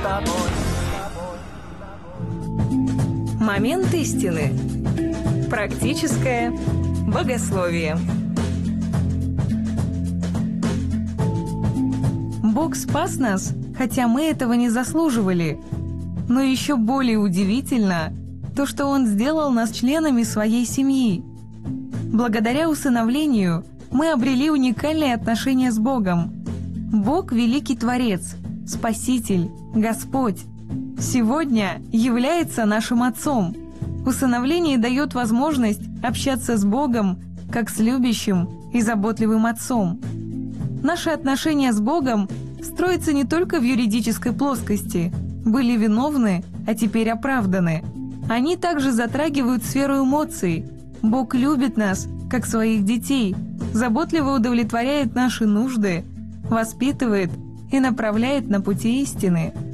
Момент истины. Практическое богословие. Бог спас нас, хотя мы этого не заслуживали. Но еще более удивительно то, что Он сделал нас членами своей семьи. Благодаря усыновлению мы обрели уникальные отношения с Богом. Бог – великий Творец, Спаситель, Господь. Сегодня является нашим Отцом. Усыновление дает возможность общаться с Богом, как с любящим и заботливым Отцом. Наши отношения с Богом строятся не только в юридической плоскости, были виновны, а теперь оправданы. Они также затрагивают сферу эмоций. Бог любит нас, как своих детей, заботливо удовлетворяет наши нужды, воспитывает и направляет на пути истины.